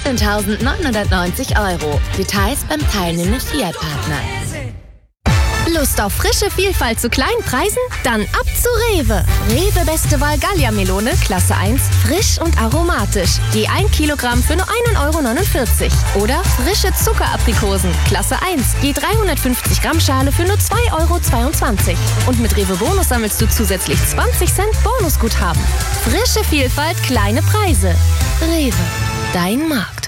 15.990 €. Details beim teilnehmenden Fiat-Partner. Lust auf frische Vielfalt zu kleinen Preisen? Dann ab zu Rewe. Rewe Beste Wahl Gallia-Melone, Klasse 1, frisch und aromatisch. Je 1 Kilogramm für nur 1,49 €. Oder frische Zuckeraprikosen, Klasse 1, je 350 Gramm Schale für nur 2,22 €. Und mit Rewe Bonus sammelst du zusätzlich 20 Cent Bonusguthaben. Frische Vielfalt, kleine Preise. Rewe, dein Markt.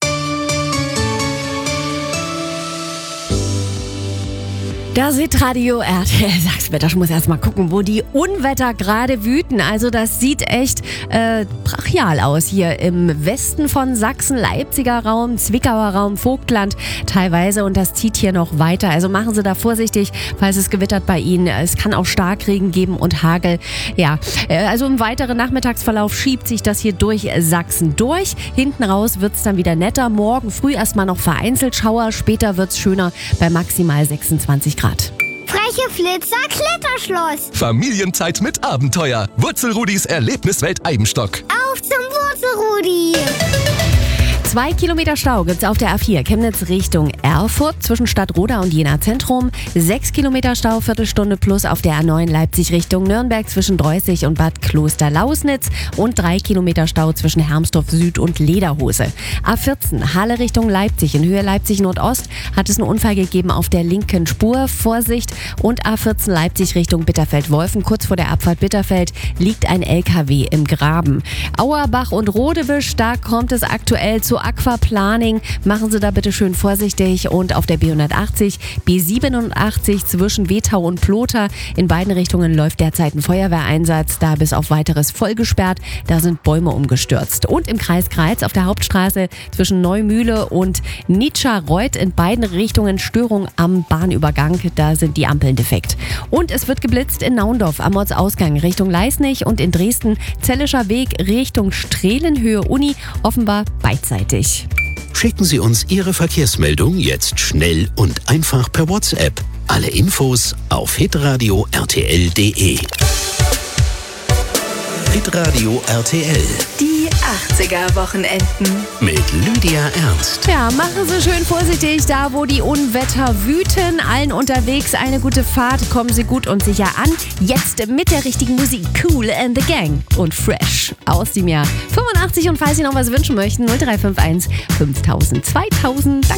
Das ist Radio RTL. Sag's mir, ich muss erst mal gucken, wo die Unwetter gerade wüten. Also das sieht echt brachial aus hier im Westen von Sachsen, Leipziger Raum, Zwickauer Raum, Vogtland teilweise. Und das zieht hier noch weiter. Also machen Sie da vorsichtig, falls es gewittert bei Ihnen. Es kann auch Starkregen geben und Hagel. Ja, also im weiteren Nachmittagsverlauf schiebt sich das hier durch Sachsen durch. Hinten raus wird's dann wieder netter. Morgen früh erstmal noch vereinzelt Schauer. Später wird's schöner bei maximal 26 Grad. Freche Flitzer Kletterschloss. Familienzeit mit Abenteuer. Wurzelrudis Erlebniswelt Eibenstock. Auf zum Wurzelrudi. 2 Kilometer Stau gibt's auf der A4 Chemnitz Richtung Erfurt zwischen Stadtroda und Jena Zentrum. 6 Kilometer Stau, Viertelstunde plus auf der A9 Leipzig Richtung Nürnberg zwischen Dreußig und Bad Kloster-Lausnitz. Und 3 Kilometer Stau zwischen Hermsdorf Süd und Lederhose. A14 Halle Richtung Leipzig in Höhe Leipzig Nordost hat es einen Unfall gegeben auf der linken Spur. Vorsicht. Und A14 Leipzig Richtung Bitterfeld-Wolfen. Kurz vor der Abfahrt Bitterfeld liegt ein LKW im Graben. Auerbach und Rodebusch, da kommt es aktuell zu Aquaplaning. Machen Sie da bitte schön vorsichtig. Und auf der B180, B87 zwischen Wetau und Plotha. In beiden Richtungen läuft derzeit ein Feuerwehreinsatz. Da bis auf weiteres voll gesperrt. Da sind Bäume umgestürzt. Und im Kreis Greiz auf der Hauptstraße zwischen Neumühle und Nitscherreuth in beiden Richtungen Störung am Bahnübergang. Da sind die Ampeln defekt. Und es wird geblitzt in Naundorf am Ortsausgang Richtung Leisnig und in Dresden Zellischer Weg Richtung Strehlenhöhe Uni. Offenbar beidseitig. Schicken Sie uns Ihre Verkehrsmeldung jetzt schnell und einfach per WhatsApp. Alle Infos auf hitradio rtl.de. Hitradio RTL. Die 80er-Wochenenden. Mit Lydia Ernst. Ja, machen Sie schön vorsichtig, da wo die Unwetter wüten. Allen unterwegs eine gute Fahrt, kommen Sie gut und sicher an. Jetzt mit der richtigen Musik. Kool and the Gang und Fresh aus dem Jahr 85. Und falls Sie noch was wünschen möchten, 0351 5000 2000. Danke.